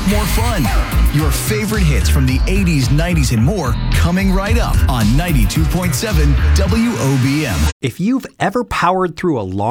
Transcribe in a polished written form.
more fun. Your favorite hits from the 80s, 90s, and more coming right up on 92.7 WOBM. If you've ever powered through a long